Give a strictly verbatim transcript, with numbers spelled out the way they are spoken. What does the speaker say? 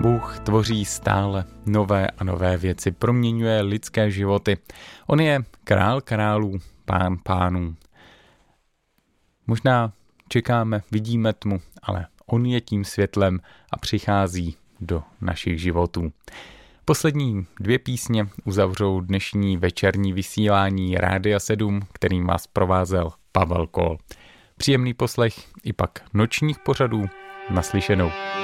Bůh tvoří stále nové a nové věci, proměňuje lidské životy. On je král králů, pán pánů. Možná čekáme, vidíme tmu, ale on je tím světlem a přichází do našich životů. Poslední dvě písně uzavřou dnešní večerní vysílání Rádia sedm, kterým vás provázel Pavel Kol. Příjemný poslech i pak nočních pořadů. Naslyšenou.